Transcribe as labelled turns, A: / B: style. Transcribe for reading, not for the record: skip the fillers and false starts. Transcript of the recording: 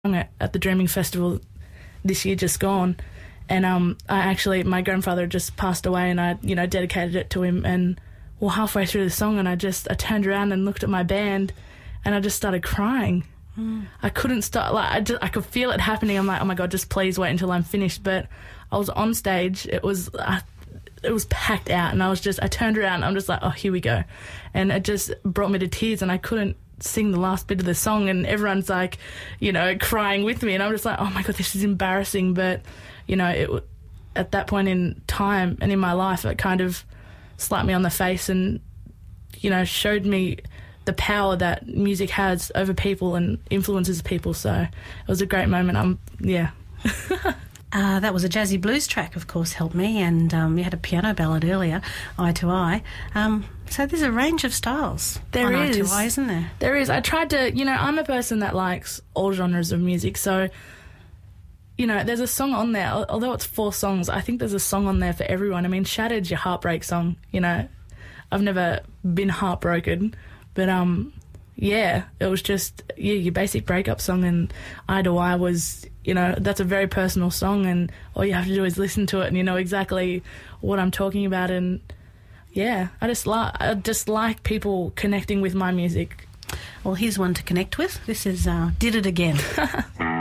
A: at the Dreaming Festival this year just gone, and my grandfather just passed away, and I dedicated it to him. And halfway through the song, and I turned around and looked at my band, and I just started crying. I couldn't stop. I could feel it happening. I'm like, oh my God, just please wait until I'm finished. But I was on stage. It was packed out, and I turned around. I'm just like, oh, here we go, and it just brought me to tears, and I couldn't sing the last bit of the song, and everyone's like, crying with me, and I'm just like, oh my God, this is embarrassing. But at that point in time and in my life, it kind of slapped me on the face and showed me the power that music has over people and influences people. So it was a great moment.
B: That was a jazzy blues track, of course, Help Me, and you had a piano ballad earlier, Eye to Eye. So there's a range of styles on Eye to Eye, isn't there?
A: There is. I tried to, I'm a person that likes all genres of music, so, there's a song on there, although it's 4 songs, I think there's a song on there for everyone. I mean, Shattered's your heartbreak song, I've never been heartbroken, but, it was just, your basic breakup song, and Eye to Eye was, that's a very personal song, and all you have to do is listen to it and you know exactly what I'm talking about. And I just like people connecting with my music.
B: Well, here's one to connect with. This is Did It Again.